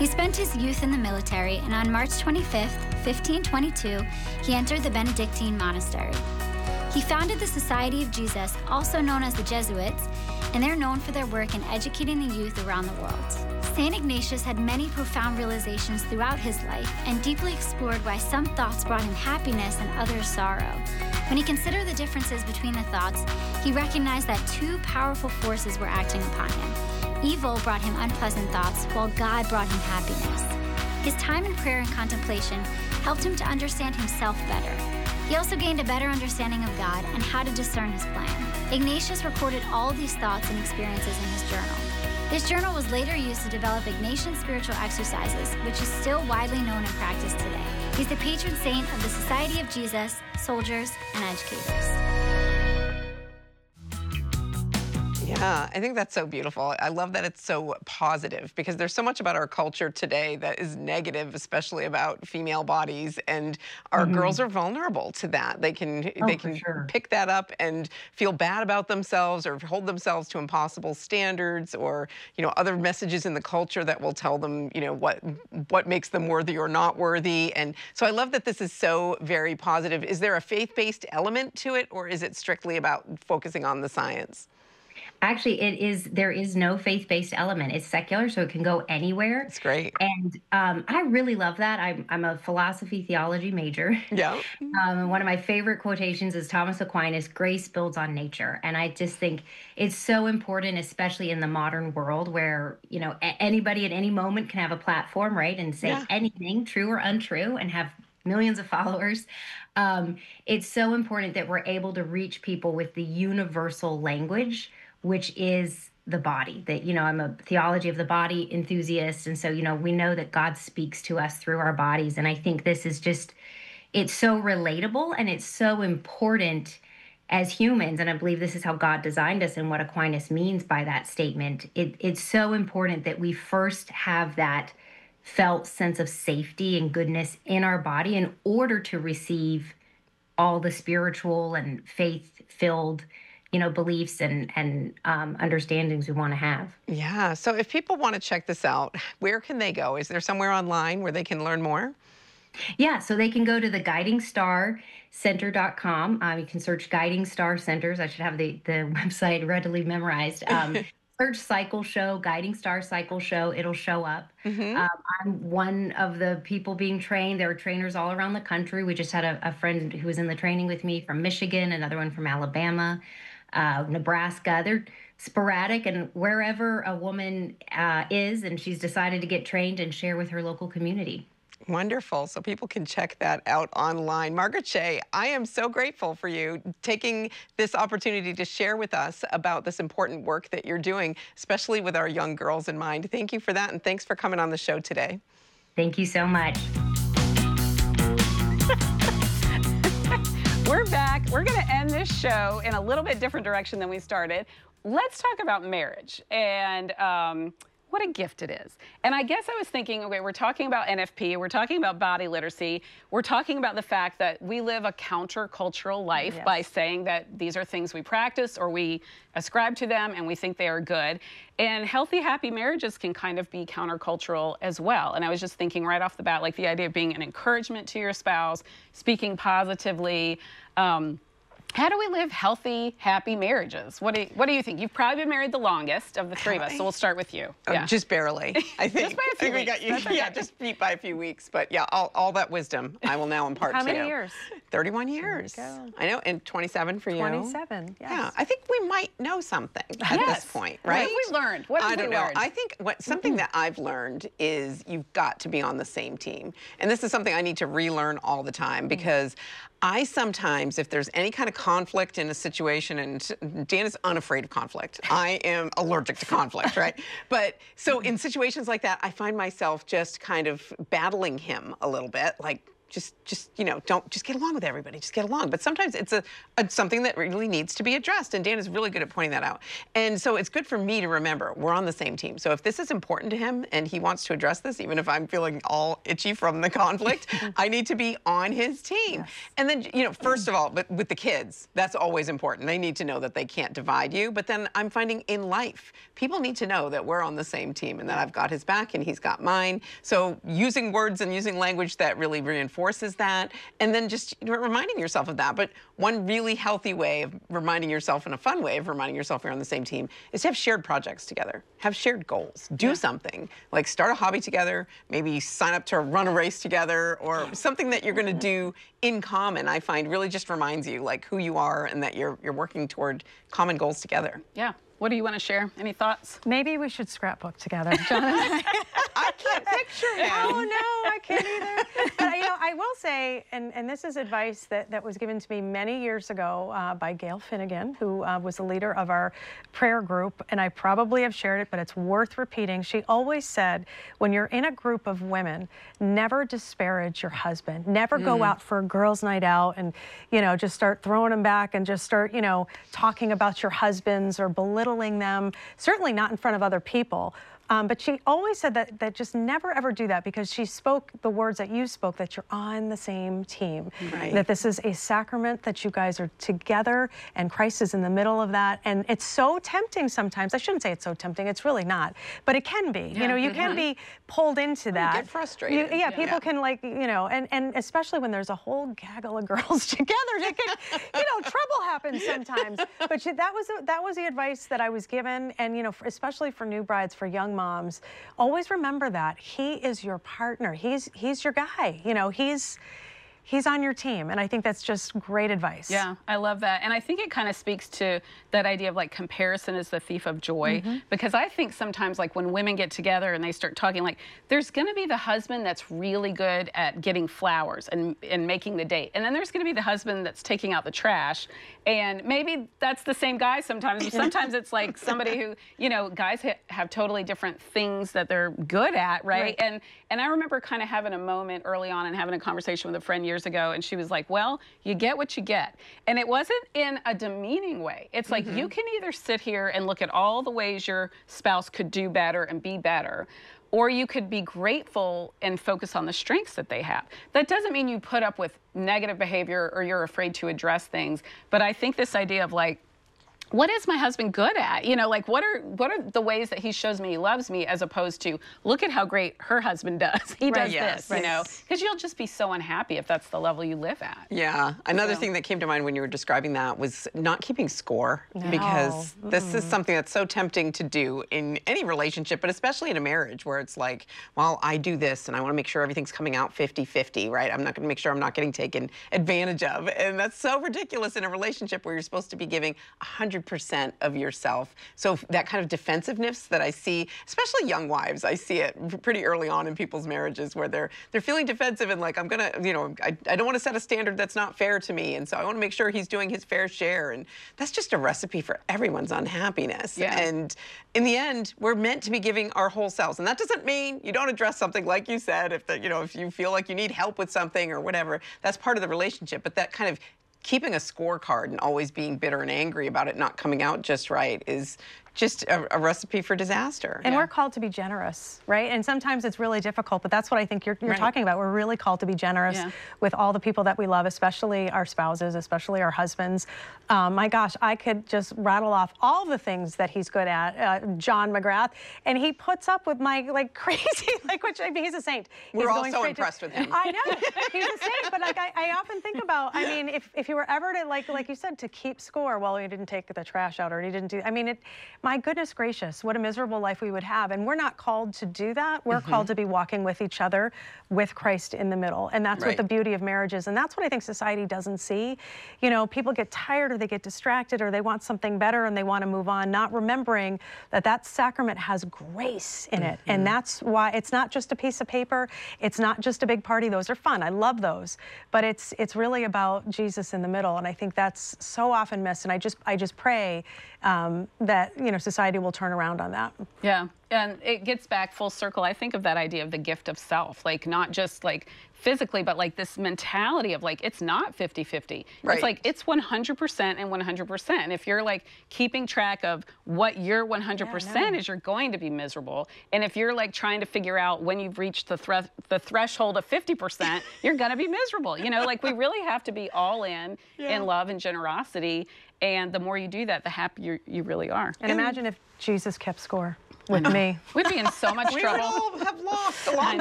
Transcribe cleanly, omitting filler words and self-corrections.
He spent his youth in the military, and on March 25th, 1522, he entered the Benedictine monastery. He founded the Society of Jesus, also known as the Jesuits, and they're known for their work in educating the youth around the world. St. Ignatius had many profound realizations throughout his life and deeply explored why some thoughts brought him happiness and others sorrow. When he considered the differences between the thoughts, he recognized that two powerful forces were acting upon him. Evil brought him unpleasant thoughts, while God brought him happiness. His time in prayer and contemplation helped him to understand himself better. He also gained a better understanding of God and how to discern his plan. Ignatius recorded all these thoughts and experiences in his journal. This journal was later used to develop Ignatian spiritual exercises, which is still widely known and practiced today. He's the patron saint of the Society of Jesus, soldiers, and educators. Yeah, I think that's so beautiful. I love that it's so positive, because there's so much about our culture today that is negative, especially about female bodies, and our girls are vulnerable to that. They can pick that up and feel bad about themselves, or hold themselves to impossible standards, or other messages in the culture that will tell them what makes them worthy or not worthy. And so I love that this is so very positive. Is there a faith-based element to it, or is it strictly about focusing on the science? Actually, there is no faith-based element. It's secular, so it can go anywhere. It's great. And I really love that. I'm a philosophy theology major. Yeah. One of my favorite quotations is Thomas Aquinas, "Grace builds on nature." And I just think it's so important, especially in the modern world where, anybody at any moment can have a platform, right? And say anything, true or untrue, and have millions of followers. It's so important that we're able to reach people with the universal language, which is the body. That, I'm a theology of the body enthusiast. And so, we know that God speaks to us through our bodies. And I think this is it's so relatable, and it's so important as humans. And I believe this is how God designed us, and what Aquinas means by that statement. It's so important that we first have that felt sense of safety and goodness in our body in order to receive all the spiritual and faith-filled beliefs and understandings we want to have. Yeah. So if people want to check this out, where can they go? Is there somewhere online where they can learn more? Yeah. So they can go to the guidingstarcenter.com. You can search Guiding Star Centers. I should have the website readily memorized. Search Cycle Show, Guiding Star Cycle Show. It'll show up. I'm one of the people being trained. There are trainers all around the country. We just had a friend who was in the training with me from Michigan, another one from Alabama, Nebraska. They're sporadic, and wherever a woman is and she's decided to get trained and share with her local community. Wonderful. So people can check that out online. Margaret Shea, I am so grateful for you taking this opportunity to share with us about this important work that you're doing, especially with our young girls in mind. Thank you for that, and thanks for coming on the show today. Thank you so much. We're back. We're going to end this show in a little bit different direction than we started. Let's talk about marriage and what a gift it is. And I guess I was thinking, okay, we're talking about NFP, we're talking about body literacy, we're talking about the fact that we live a countercultural life by saying that these are things we practice or we ascribe to them and we think they are good. And healthy, happy marriages can kind of be countercultural as well. And I was just thinking right off the bat, like the idea of being an encouragement to your spouse, speaking positively. How do we live healthy, happy marriages? What do you think? You've probably been married the longest of the three of us, so we'll start with you. Just barely, I think. Just by a few weeks. We got you, just beat by a few weeks. But yeah, all that wisdom I will now impart to you. How many years? 31 years. I know, and 27 for you. 27, yes. Yeah, I think we might know something at this point, right? What have we learned? What have we learned? I don't know. I think something that I've learned is you've got to be on the same team. And this is something I need to relearn all the time, because I sometimes, if there's any kind of conflict in a situation, and Dan is unafraid of conflict. I am allergic to conflict, right? But so in situations like that, I find myself just kind of battling him a little bit, like, just don't just get along with everybody. Just get along. But sometimes it's something that really needs to be addressed. And Dan is really good at pointing that out. And so it's good for me to remember we're on the same team. So if this is important to him and he wants to address this, even if I'm feeling all itchy from the conflict, I need to be on his team. Yes. And then, first of all, with the kids, that's always important. They need to know that they can't divide you. But then I'm finding in life, people need to know that we're on the same team and that I've got his back and he's got mine. So using words and using language that really reinforces that, and then just reminding yourself of that. But one really healthy way of reminding yourself, and a fun way of reminding yourself you're on the same team, is to have shared projects together. Have shared goals. Do something. Like start a hobby together, maybe sign up to run a race together, or something that you're going to do in common, I find really just reminds you like who you are and that you're working toward common goals together. Yeah. What do you want to share? Any thoughts? Maybe we should scrapbook together, John and I. I can't picture him. Oh, no, I can't either. But, I will say, and this is advice that was given to me many years ago by Gail Finnegan, who was the leader of our prayer group, and I probably have shared it, but it's worth repeating. She always said, when you're in a group of women, never disparage your husband. Never go out for a girls' night out and, just start throwing them back and just start, talking about your husbands or belittling them, certainly not in front of other people. But she always said that just never, ever do that, because she spoke the words that you spoke, that you're on the same team, that this is a sacrament, that you guys are together and Christ is in the middle of that. And it's so tempting sometimes. I shouldn't say it's so tempting. It's really not. But it can be. Yeah. You can be pulled into that. You get frustrated. People can and especially when there's a whole gaggle of girls together, it can, trouble happens sometimes. But that was the advice that I was given. And, especially for new brides, for young moms, always remember that he is your partner. He's your guy. He's on your team, and I think that's just great advice. Yeah, I love that. And I think it kind of speaks to that idea of like comparison is the thief of joy, because I think sometimes like when women get together and they start talking, like there's going to be the husband that's really good at getting flowers and making the date, and then there's going to be the husband that's taking out the trash, and maybe that's the same guy sometimes. Sometimes it's like somebody who, guys have totally different things that they're good at, right? And I remember kind of having a moment early on and having a conversation with a friend years ago, and she was like, well, you get what you get. And it wasn't in a demeaning way. It's like you can either sit here and look at all the ways your spouse could do better and be better, or you could be grateful and focus on the strengths that they have. That doesn't mean you put up with negative behavior or you're afraid to address things, but I think this idea of like, what is my husband good at? Like what are the ways that he shows me he loves me, as opposed to look at how great her husband does. He does this, because you'll just be so unhappy if that's the level you live at. Yeah. Another thing that came to mind when you were describing that was not keeping score, because this is something that's so tempting to do in any relationship, but especially in a marriage where it's like, well, I do this and I want to make sure everything's coming out 50-50, right? I'm not going to make sure I'm not getting taken advantage of. And that's so ridiculous in a relationship where you're supposed to be giving 100% of yourself. So that kind of defensiveness that I see, especially young wives, I see it pretty early on in people's marriages where they're feeling defensive and like, I'm gonna, I don't want to set a standard that's not fair to me, and so I want to make sure he's doing his fair share, and that's just a recipe for everyone's unhappiness. Yeah. And in the end, we're meant to be giving our whole selves, and that doesn't mean you don't address something like you said, if you feel like you need help with something or whatever, that's part of the relationship, but that kind of keeping a scorecard and always being bitter and angry about it not coming out just right is just a recipe for disaster. And we're called to be generous, right? And sometimes it's really difficult, but that's what I think you're talking about. We're really called to be generous with all the people that we love, especially our spouses, especially our husbands. My gosh, I could just rattle off all the things that he's good at, John McGrath, and he puts up with my crazy, which, I mean, he's a saint. We're all so impressed with him. I know, he's a saint, but I often think about, I mean, if you were ever to, like you said, to keep score, well, he didn't take the trash out, or he didn't do, I mean, my goodness gracious, what a miserable life we would have. And we're not called to do that. We're called to be walking with each other, with Christ in the middle. And that's what the beauty of marriage is. And that's what I think society doesn't see. People get tired, or they get distracted, or they want something better and they want to move on, not remembering that sacrament has grace in it. And that's why it's not just a piece of paper. It's not just a big party. Those are fun. I love those. But it's really about Jesus in the middle. And I think that's so often missed. And I just pray that, society will turn around on that. Yeah. and it gets back full circle. I think of that idea of the gift of self, like not just like physically, but like this mentality of like, it's not 50-50. Right. It's like, it's 100% and 100%. And if you're like keeping track of what your 100% is, you're going to be miserable. And if you're like trying to figure out when you've reached the threshold of 50%, you're going to be miserable. You know, like we really have to be all in love and generosity. And the more you do that, the happier you really are. And imagine if Jesus kept score with me. We'd be in so much We trouble. would all have lost a lot